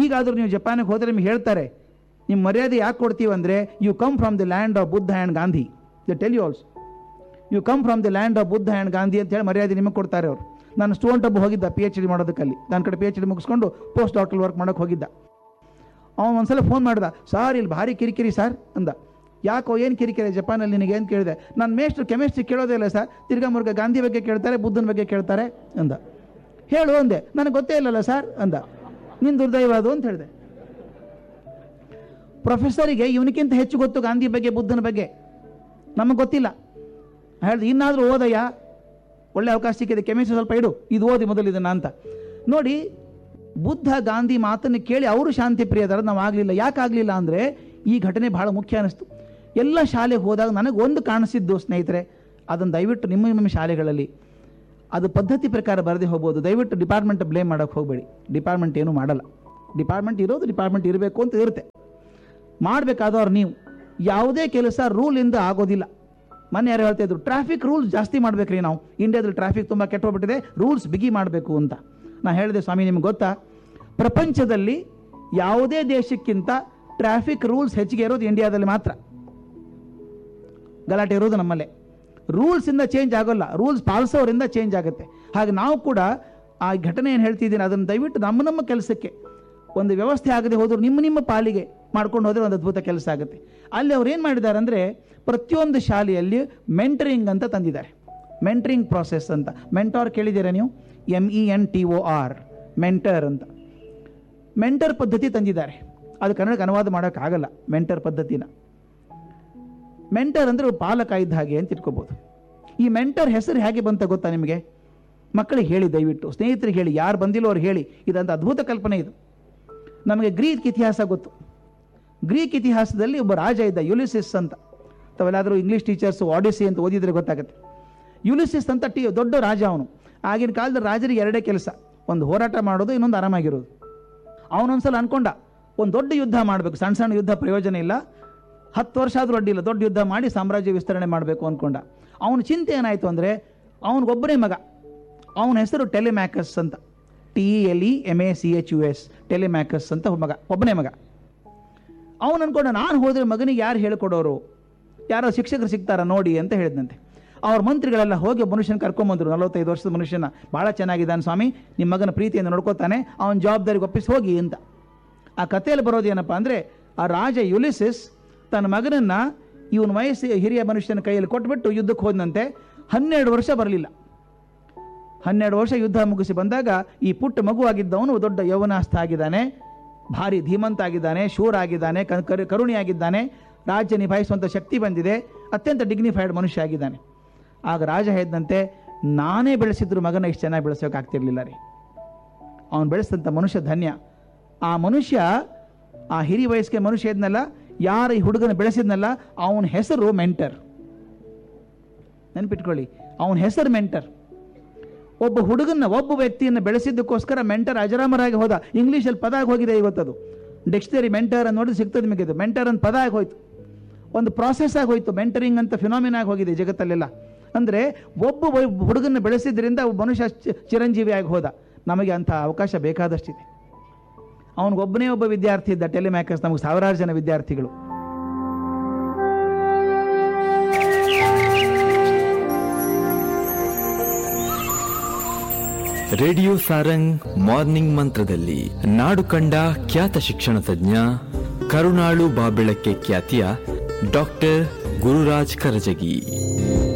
ಈಗಾದರೂ ನೀವು ಜಪಾನಿಗೆ ಹೋದರೆ ನಿಮ್ಗೆ ಹೇಳ್ತಾರೆ, ನಿಮ್ಮ ಮರ್ಯಾದೆ ಯಾಕೆ ಕೊಡ್ತೀವಿ ಅಂದರೆ, you come from the land of Buddha and Gandhi. They tell you also, you come from the land of Buddha and Gandhi ಅಂತ ಹೇಳಿ ಮರ್ಯಾದೆ ನಿಮಗೆ ಕೊಡ್ತಾರೆ ಅವರು. ನಾನು ಸ್ಟೂಡೆಂಟ್ ಒಬ್ಬ ಹೋಗಿದ್ದ PhD ಮಾಡೋದಕ್ಕಲ್ಲಿ, ನನ್ನ ಕಡೆ PhD ಮುಗಿಸ್ಕೊಂಡು ಪೋಸ್ಟ್ ಡಾಕ್ಟರ್ ವರ್ಕ್ ಮಾಡೋಕ್ಕೆ ಹೋಗಿದ್ದ. ಅವನು ಒಂದ್ಸಲ ಫೋನ್ ಮಾಡ್ದ, ಸಾರ್ ಇಲ್ಲಿ ಭಾರಿ ಕಿರಿಕಿರಿ ಸರ್ ಅಂದ. ಯಾಕೋ ಏನು ಕಿರಿಕಿರಿ ಜಪಾನಲ್ಲಿ ನಿನಗೆ ಏನು ಕೇಳಿದೆ? ನನ್ನ ಮೇಷ್ಟ್ರು ಕೆಮಿಸ್ಟ್ರಿ ಕೇಳೋದೇ ಇಲ್ಲ ಸರ್, ತಿರ್ಗಾ ಮುರ್ಗ ಗಾಂಧಿ ಬಗ್ಗೆ ಕೇಳ್ತಾರೆ, ಬುದ್ಧನ ಬಗ್ಗೆ ಕೇಳ್ತಾರೆ ಅಂದ. ಹೇಳು ಅಂದೆ. ನನಗೆ ಗೊತ್ತೇ ಇಲ್ಲಲ್ಲ ಸರ್ ಅಂದ. ನಿನ್ನ ದುರ್ದೈವ ಅದು ಅಂತ ಹೇಳಿದೆ. ಪ್ರೊಫೆಸರಿಗೆ ಇವನಿಗಿಂತ ಹೆಚ್ಚು ಗೊತ್ತು ಗಾಂಧಿ ಬಗ್ಗೆ, ಬುದ್ಧನ ಬಗ್ಗೆ, ನಮಗೆ ಗೊತ್ತಿಲ್ಲ. ಹೇಳಿದೆ, ಇನ್ನಾದರೂ ಓದಯ್ಯ, ಒಳ್ಳೆ ಅವಕಾಶ ಸಿಕ್ಕಿದೆ, ಕೆಮಿಸ್ಟ್ರಿ ಸ್ವಲ್ಪ ಇಡು, ಇದು ಓದಿ ಮೊದಲು ಇದನ್ನ ಅಂತ. ನೋಡಿ, ಬುದ್ಧ ಗಾಂಧಿ ಮಾತನ್ನು ಕೇಳಿ ಅವರು ಶಾಂತಿ ಪ್ರಿಯದಾರ, ನಾವು ಆಗಲಿಲ್ಲ. ಯಾಕೆ ಆಗಲಿಲ್ಲ ಅಂದರೆ ಈ ಘಟನೆ ಬಹಳ ಮುಖ್ಯ ಅನ್ನಿಸ್ತು. ಎಲ್ಲ ಶಾಲೆಗೆ ಹೋದಾಗ ನನಗೆ ಒಂದು ಕಾಣಿಸಿದ್ದು ಸ್ನೇಹಿತರೆ, ಅದನ್ನು ದಯವಿಟ್ಟು ನಿಮ್ಮ ಶಾಲೆಗಳಲ್ಲಿ ಅದು ಪದ್ಧತಿ ಪ್ರಕಾರ ಬರದೇ ಹೋಗ್ಬೋದು. ದಯವಿಟ್ಟು ಡಿಪಾರ್ಟ್ಮೆಂಟ್ ಬ್ಲೇಮ್ ಮಾಡೋಕ್ಕೆ ಹೋಗಬೇಡಿ. ಡಿಪಾರ್ಟ್ಮೆಂಟ್ ಏನೂ ಮಾಡಲ್ಲ. ಡಿಪಾರ್ಟ್ಮೆಂಟ್ ಇರೋದು ಡಿಪಾರ್ಟ್ಮೆಂಟ್ ಇರಬೇಕು ಅಂತ ಇರುತ್ತೆ. ಮಾಡಬೇಕಾದವ್ರು ನೀವು. ಯಾವುದೇ ಕೆಲಸ ರೂಲಿಂದ ಆಗೋದಿಲ್ಲ. ಮೊನ್ನೆ ಯಾರು ಹೇಳ್ತಾ ಇದ್ರು, ಟ್ರಾಫಿಕ್ ರೂಲ್ಸ್ ಜಾಸ್ತಿ ಮಾಡ್ಬೇಕ್ರಿ ನಾವು, ಇಂಡಿಯಾದಲ್ಲಿ ಟ್ರಾಫಿಕ್ ತುಂಬ ಕೆಟ್ಟೋಗ್ಬಿಟ್ಟಿದೆ, ರೂಲ್ಸ್ ಬಿಗಿ ಮಾಡಬೇಕು ಅಂತ. ನಾನು ಹೇಳಿದೆ, ಸ್ವಾಮಿ ನಿಮ್ಗೆ ಗೊತ್ತಾ, ಪ್ರಪಂಚದಲ್ಲಿ ಯಾವುದೇ ದೇಶಕ್ಕಿಂತ ಟ್ರಾಫಿಕ್ ರೂಲ್ಸ್ ಹೆಚ್ಚಿಗೆ ಇರೋದು ಇಂಡಿಯಾದಲ್ಲಿ ಮಾತ್ರ. ಗಲಾಟೆ ಇರೋದು ನಮ್ಮಲ್ಲೇ. ರೂಲ್ಸಿಂದ ಚೇಂಜ್ ಆಗೋಲ್ಲ, ರೂಲ್ಸ್ ಪಾಲಿಸೋರಿಂದ ಚೇಂಜ್ ಆಗುತ್ತೆ. ಹಾಗೆ ನಾವು ಕೂಡ ಆ ಘಟನೆ ಏನು ಹೇಳ್ತಿದ್ದೀನಿ ಅದನ್ನು ದಯವಿಟ್ಟು ನಮ್ಮ ಕೆಲಸಕ್ಕೆ ಒಂದು ವ್ಯವಸ್ಥೆ ಆಗದೆ ಹೋದರೂ ನಿಮ್ಮ ಪಾಲಿಗೆ ಮಾಡ್ಕೊಂಡು ಹೋದರೆ ಒಂದು ಅದ್ಭುತ ಕೆಲಸ ಆಗುತ್ತೆ. ಅಲ್ಲಿ ಅವ್ರು ಏನು ಮಾಡಿದ್ದಾರೆ ಅಂದರೆ, ಪ್ರತಿಯೊಂದು ಶಾಲೆಯಲ್ಲಿ ಮೆಂಟರಿಂಗ್ ಅಂತ ತಂದಿದ್ದಾರೆ. ಮೆಂಟರಿಂಗ್ ಪ್ರಾಸೆಸ್ ಅಂತ. ಮೆಂಟಾರ್ ಕೇಳಿದ್ದೀರಾ ನೀವು? MENTOR, ಮೆಂಟರ್ ಅಂತ. ಮೆಂಟರ್ ಪದ್ಧತಿ ತಂದಿದ್ದಾರೆ. ಅದು ಕನ್ನಡಕ್ಕೆ ಅನುವಾದ ಮಾಡೋಕ್ಕಾಗಲ್ಲ ಮೆಂಟರ್ ಪದ್ಧತಿನ. ಮೆಂಟರ್ ಅಂದರೆ ಪಾಲಕ ಇದ್ದ ಹಾಗೆ ಅಂತ ಇಟ್ಕೋಬೋದು. ಈ ಮೆಂಟರ್ ಹೆಸರು ಹೇಗೆ ಬಂತ ಗೊತ್ತಾ ನಿಮಗೆ? ಮಕ್ಕಳಿಗೆ ಹೇಳಿ, ದಯವಿಟ್ಟು ಸ್ನೇಹಿತರಿಗೆ ಹೇಳಿ, ಯಾರು ಬಂದಿಲ್ಲೋ ಅವ್ರು ಹೇಳಿ. ಇದಂತ ಅದ್ಭುತ ಕಲ್ಪನೆ ಇದು. ನಮಗೆ ಗ್ರೀಕ್ ಇತಿಹಾಸ ಗೊತ್ತು. ಗ್ರೀಕ್ ಇತಿಹಾಸದಲ್ಲಿ ಒಬ್ಬ ರಾಜ ಇದ್ದ, ಯುಲಿಸಿಸ್ ಅಂತ. ತಾವೆಲ್ಲಾದರೂ ಇಂಗ್ಲೀಷ್ ಟೀಚರ್ಸು ಆಡಿಸಿ ಅಂತ ಓದಿದರೆ ಗೊತ್ತಾಗುತ್ತೆ. ಯುಲಿಸಿಸ್ ಅಂತ ದೊಡ್ಡ ರಾಜ ಅವನು. ಆಗಿನ ಕಾಲದಲ್ಲಿ ರಾಜರಿಗೆ ಎರಡೇ ಕೆಲಸ, ಒಂದು ಹೋರಾಟ ಮಾಡೋದು, ಇನ್ನೊಂದು ಆರಾಮಾಗಿರೋದು. ಅವನೊಂದ್ಸಲ ಅನ್ಕೊಂಡ, ಒಂದು ದೊಡ್ಡ ಯುದ್ಧ ಮಾಡಬೇಕು. ಸಣ್ಣ ಸಣ್ಣ ಯುದ್ಧ ಪ್ರಯೋಜನ ಇಲ್ಲ, 10 ವರ್ಷ ಆದರೂ ಅಡ್ಡಿಲ್ಲ, ದೊಡ್ಡ ಯುದ್ಧ ಮಾಡಿ ಸಾಮ್ರಾಜ್ಯ ವಿಸ್ತರಣೆ ಮಾಡಬೇಕು ಅಂದ್ಕೊಂಡ. ಅವನ ಚಿಂತೆ ಏನಾಯಿತು ಅಂದರೆ, ಅವನಿಗೊಬ್ಬನೇ ಮಗ, ಅವನ ಹೆಸರು ಟೆಲಿಮ್ಯಾಕಸ್ ಅಂತ. TELEMACHUS, ಟೆಲಿಮ್ಯಾಕಸ್ ಅಂತ ಮಗ, ಒಬ್ಬನೇ ಮಗ. ಅವನು ಅನ್ಕೊಂಡ, ನಾನು ಹೋದರೆ ಮಗನಿಗೆ ಯಾರು ಹೇಳ್ಕೊಡೋರು, ಯಾರೋ ಶಿಕ್ಷಕರು ಸಿಗ್ತಾರ ನೋಡಿ ಅಂತ ಹೇಳಿದಂತೆ. ಅವ್ರ ಮಂತ್ರಿಗಳೆಲ್ಲ ಹೋಗಿ ಮನುಷ್ಯನ ಕರ್ಕೊಂಬಂದರು. 45 ವರ್ಷದ ಮನುಷ್ಯನ, ಭಾಳ ಚೆನ್ನಾಗಿದ್ದಾನೆ ಸ್ವಾಮಿ, ನಿಮ್ಮ ಮಗನ ಪ್ರೀತಿಯನ್ನು ನೋಡ್ಕೋತಾನೆ, ಅವನ ಜವಾಬ್ದಾರಿಗೆ ಒಪ್ಪಿಸಿ ಹೋಗಿ ಅಂತ. ಆ ಕಥೆಯಲ್ಲಿ ಬರೋದೇನಪ್ಪ ಅಂದರೆ, ಆ ರಾಜ ಯುಲಿಸಿಸ್ ತನ್ನ ಮಗನನ್ನು ಇವನ ವಯಸ್ಸು ಹಿರಿಯ ಮನುಷ್ಯನ ಕೈಯಲ್ಲಿ ಕೊಟ್ಬಿಟ್ಟು ಯುದ್ಧಕ್ಕೆ ಹೋದಂತೆ. 12 ವರ್ಷ ಬರಲಿಲ್ಲ. 12 ವರ್ಷ ಯುದ್ಧ ಮುಗಿಸಿ ಬಂದಾಗ ಈ ಪುಟ್ಟ ಮಗುವಾಗಿದ್ದವನು ದೊಡ್ಡ ಯೌವನಾಸ್ಥ ಆಗಿದ್ದಾನೆ, ಭಾರಿ ಧೀಮಂತ ಆಗಿದ್ದಾನೆ, ಶೂರ ಆಗಿದ್ದಾನೆ, ಕರುಣಿಯಾಗಿದ್ದಾನೆ, ರಾಜ್ಯ ನಿಭಾಯಿಸುವಂಥ ಶಕ್ತಿ ಬಂದಿದೆ, ಅತ್ಯಂತ ಡಿಗ್ನಿಫೈಡ್ ಮನುಷ್ಯ ಆಗಿದ್ದಾನೆ. ಆಗ ರಾಜ ಹೇಳಿದಂತೆ, ನಾನೇ ಬೆಳೆಸಿದ್ರು ಮಗನ ಇಷ್ಟು ಚೆನ್ನಾಗಿ ಬೆಳೆಸೋಕ್ಕಾಗ್ತಿರ್ಲಿಲ್ಲ ರೀ. ಅವನು ಬೆಳೆಸಿದಂಥ ಮನುಷ್ಯ ಧನ್ಯ. ಆ ಮನುಷ್ಯ, ಆ ಹಿರಿಯ ವಯಸ್ಸಿಗೆ ಮನುಷ್ಯ ಇದ್ನಲ್ಲ, ಯಾರು ಈ ಹುಡುಗನ ಬೆಳೆಸಿದ್ನಲ್ಲ, ಅವನ ಹೆಸರು ಮೆಂಟರ್. ನೆನ್ಪಿಟ್ಕೊಳ್ಳಿ, ಅವನ ಹೆಸರು ಮೆಂಟರ್. ಒಬ್ಬ ಹುಡುಗನ, ಒಬ್ಬ ವ್ಯಕ್ತಿಯನ್ನು ಬೆಳೆಸಿದ್ದಕ್ಕೋಸ್ಕರ ಮೆಂಟರ್ ಅಜರಾಮರಾಗಿ ಹೋದ. ಇಂಗ್ಲೀಷಲ್ಲಿ ಪದ ಆಗಿ ಹೋಗಿದೆ ಇವತ್ತದು. ಡಿಕ್ಷನರಿ ಮೆಂಟರ್ ಅಂತ ನೋಡಿ ಸಿಗ್ತದೆ ನಿಮಗೆ. ಇದು ಮೆಂಟರ್ ಅಂತ ಪದ ಆಗಿ ಹೋಯ್ತು, ಒಂದು ಪ್ರಾಸೆಸ್ ಆಗಿ ಹೋಯ್ತು. ಮೆಂಟರಿಂಗ್ ಅಂತ ಫಿನಾಮಿನ ಆಗಿ ಹೋಗಿದೆ ಜಗತ್ತಲ್ಲೆಲ್ಲ. ಅಂದರೆ ಒಬ್ಬ ಹುಡುಗನ ಬೆಳೆಸಿದ್ರಿಂದ ಒಬ್ಬ ಮನುಷ್ಯ ಚಿರಂಜೀವಿ ಆಗಿ ಹೋದ. ನಮಗೆ ಅಂಥ ಅವಕಾಶ ಬೇಕಾದಷ್ಟಿದೆ. ಅವನಿಗೊಬ್ಬನೇ ಒಬ್ಬ ವಿದ್ಯಾರ್ಥಿ ಇದ್ದ, ಟೆಲಿಮ್ಯಾಕಸ್. ನಮಗೆ ಸಾವಿರಾರು ಜನ ವಿದ್ಯಾರ್ಥಿಗಳು. ರೇಡಿಯೋ ಸಾರಂಗ್ ಮಾರ್ನಿಂಗ್ ಮಂತ್ರದಲ್ಲಿ ನಾಡು ಕಂಡ ಖ್ಯಾತ ಶಿಕ್ಷಣ ತಜ್ಞ, ಕರುಣಾಳು ಬಾಬೆಳಕ್ಕೆ ಖ್ಯಾತಿಯ ಡಾಕ್ಟರ್ ಗುರುರಾಜ್ ಕರಜಗಿ